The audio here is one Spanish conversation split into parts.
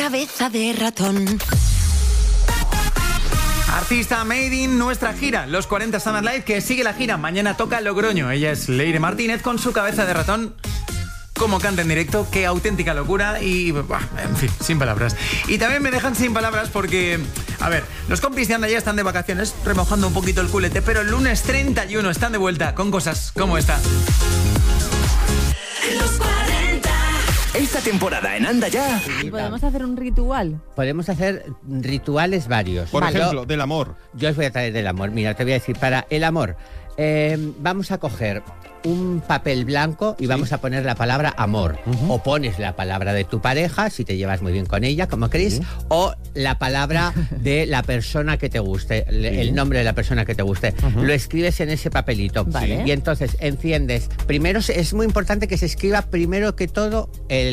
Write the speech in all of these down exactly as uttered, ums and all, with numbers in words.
cabeza de ratón. Artista Made in nuestra gira, los cuarenta Summer Live, que sigue la gira. Mañana toca Logroño. Ella es Leire Martínez con su cabeza de ratón. Cómo canta en directo, qué auténtica locura y, bah, en fin, sin palabras. Y también me dejan sin palabras porque, a ver, los compis de Anda ya están de vacaciones, remojando un poquito el culete, pero el lunes treinta y uno están de vuelta con cosas como esta. Los cuarenta. Esta temporada en Anda Ya. ¿Podemos hacer un ritual? Podemos hacer rituales varios. Por Vale. ejemplo, del amor. Yo os voy a traer del amor. Mira, te voy a decir, para el amor, eh, vamos a coger un papel blanco y sí. vamos a poner la palabra amor. Uh-huh. O pones la palabra de tu pareja, si te llevas muy bien con ella, como Chris, sí. o la palabra de la persona que te guste, sí. el nombre de la persona que te guste. Uh-huh. Lo escribes en ese papelito. Vale. Y entonces enciendes. Primero, es muy importante que se escriba primero que todo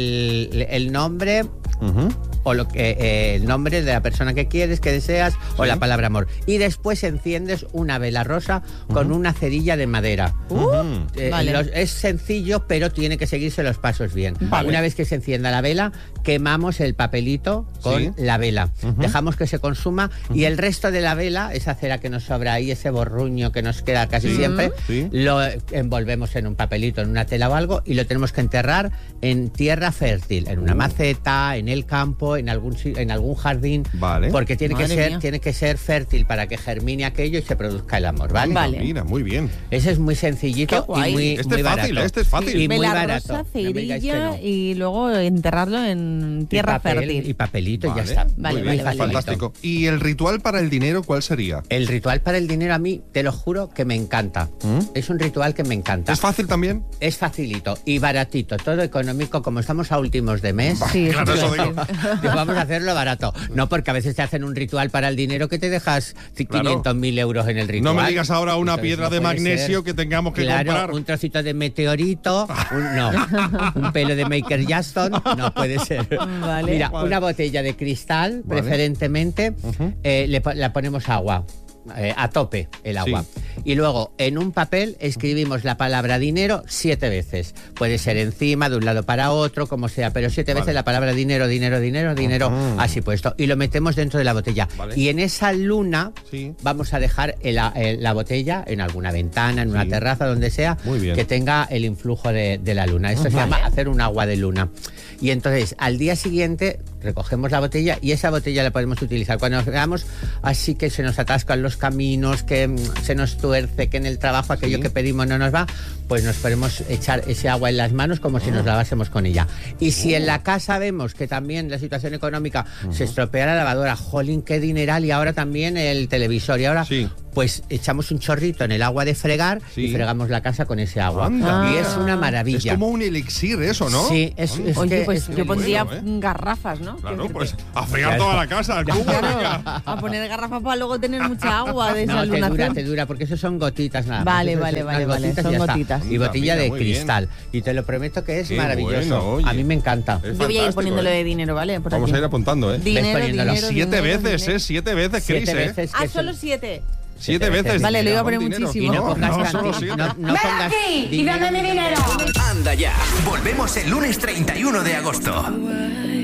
el, el nombre... Uh-huh. o lo que eh, el nombre de la persona que quieres, que deseas, sí. o la palabra amor. Y después enciendes una vela rosa uh-huh. con una cerilla de madera. Uh-huh. Eh, vale. los, es sencillo, pero tiene que seguirse los pasos bien. Vale. Una vez que se encienda la vela, quemamos el papelito con sí. la vela. Uh-huh. Dejamos que se consuma uh-huh. y el resto de la vela, esa cera que nos sobra ahí, ese borruño que nos queda casi sí. siempre, sí. lo envolvemos en un papelito, en una tela o algo, y lo tenemos que enterrar en tierra fértil, en una uh. maceta, en el campo, en algún en algún jardín, vale. porque tiene Madre que ser mía. tiene que ser fértil para que germine aquello y se produzca el amor, ¿vale? Vale. Mira, muy bien. Ese es muy sencillito Qué guay. y muy, Este muy es barato. fácil, este es fácil. Y muy Vela barato. rosa, No me digáis que cerilla no. y luego enterrarlo en tierra y papel, fértil. Y papelito Vale. y ya está. Vale, muy vale, bien, vale. fantástico. ¿Y el ritual para el dinero cuál sería? El ritual para el dinero a mí, te lo juro, que me encanta. ¿Mm? Es un ritual que me encanta. ¿Es fácil también? Es facilito y baratito, todo económico, como estamos a últimos de mes. Sí, Claro, eso eso te iba a digo. decir. Pues vamos a hacerlo barato. No, porque a veces te hacen un ritual para el dinero que te dejas quinientos mil euros en el ritual. No me digas ahora una Entonces, piedra no de puede magnesio ser. que tengamos que Claro, comprar. un trocito de meteorito, un, no, un pelo de Michael Jackson, no puede ser. Vale. Mira, Vale. una botella de cristal, Vale. preferentemente, Uh-huh. eh, le, po- la ponemos agua. Eh, a tope el agua. Sí. Y luego en un papel escribimos la palabra dinero siete veces. Puede ser encima, de un lado para otro, como sea, pero siete Vale. veces la palabra dinero, dinero, dinero, dinero, Ajá. así puesto. Y lo metemos dentro de la botella. Vale. Y en esa luna Sí. vamos a dejar el- el- la botella en alguna ventana, en una Sí. terraza, donde sea, Muy bien. que tenga el influjo de, de la luna. Esto se llama hacer un agua de luna. Y entonces al día siguiente recogemos la botella y esa botella la podemos utilizar cuando nos veamos así que se nos atascan los caminos, que mm, se nos tuerce, que en el trabajo aquello Sí. que pedimos no nos va, pues nos podemos echar ese agua en las manos como si nos lavásemos con ella. Y si en la casa vemos que también la situación económica se estropea la lavadora, jolín, qué dineral, y ahora también el televisor, y ahora Sí. pues echamos un chorrito en el agua de fregar Sí. y fregamos la casa con ese agua. Anda. Y es una maravilla. Es como un elixir eso, ¿no? Sí, es, Anda. es Oye, que pues es- yo pondría bueno, ¿eh? garrafas, ¿no? Claro, Quiero pues decirte. a fregar Claro. toda la casa, al cubo, Claro, venga. a poner garrafas para luego tener mucha agua de esa No, te dura, lunación. te dura, porque eso son gotitas nada más. Vale, Eso vale, son vale, unas vale, gotitas son y ya está. gotitas. Y botella Mira, de muy bien. cristal. Y te lo prometo que es Qué maravilloso. bueno, oye. A mí me encanta. Es Yo voy a ir fantástico, poniéndolo ¿eh? de dinero, ¿vale? Por Vamos aquí. a ir apuntando, ¿eh? Dinero, Ves poniéndolo. dinero, Siete dinero, veces, dinero. ¿eh? Siete veces, Siete Chris, ¿eh? veces. Ah, que solo son- siete. Siete Siete veces. Vale, lo iba a Con poner dinero. muchísimo. Y no No, pongas no, canti- solo siete. no, no pongas y dame mi dinero. Anda Ya. Volvemos el lunes treinta y uno de agosto.